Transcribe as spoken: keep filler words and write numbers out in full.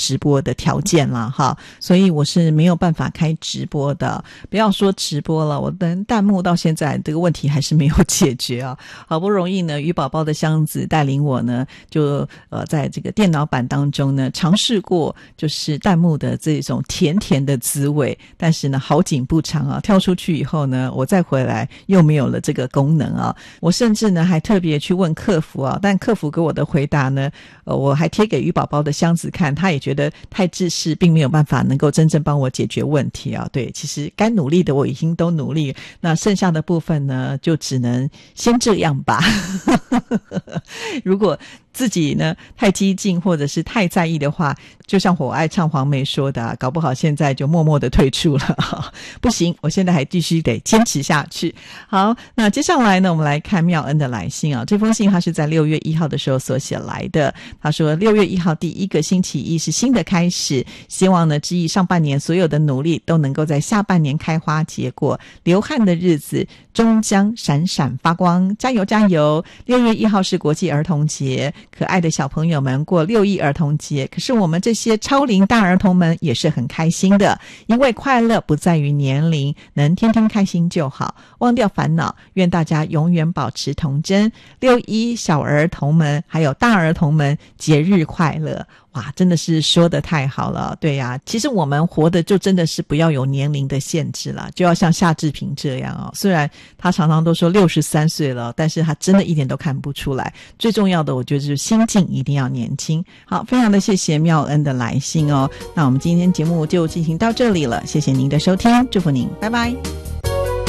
直播的条件啦哈，所以我是没有办法开直播的。不要说直播了，我的弹幕到现在这个问题还是没有解决啊。好不容易呢，鱼宝宝的箱子带领我呢，就呃在这个电脑版当中呢尝试过就是弹幕的这种甜甜的滋味，但是呢好景不长啊，跳出去以后呢，我再回来又没有了这个功能啊。我甚至呢还特别去问客服啊，但客服给我的回答呢，呃我还贴给鱼宝宝的箱子看，他也觉得太制式，并没有办法能够真正帮我解决问题啊。对，其实该努力的我已经都努力，那剩下的部分呢就只能先这样吧。如果自己呢太激进或者是太在意的话，就像我爱唱黄梅说的、啊、搞不好现在就默默的退出了。不行，我现在还必须得坚持下去。好，那接下来呢，我们来看妙恩的来信啊。这封信他是在六月一号的时候所写来的，他说六月一号第一个星期一是新的开始，希望呢之意上半年所有的努力都能够在下半年开花结果，流汗的日子终将闪闪发光，加油加油。六月一号是国际儿童节，可爱的小朋友们过六一儿童节，可是我们这些超龄大儿童们也是很开心的，因为快乐不在于年龄，能天天开心就好，忘掉烦恼，愿大家永远保持童真。六一小儿童们还有大儿童们节日快乐。哇，真的是说得太好了。对呀、啊，其实我们活的就真的是不要有年龄的限制啦，就要像夏志平这样哦。虽然他常常都说六十三岁了，但是他真的一点都看不出来。最重要的我觉得就是心境一定要年轻。好，非常的谢谢妙恩的来信哦。那我们今天节目就进行到这里了，谢谢您的收听，祝福您，拜拜。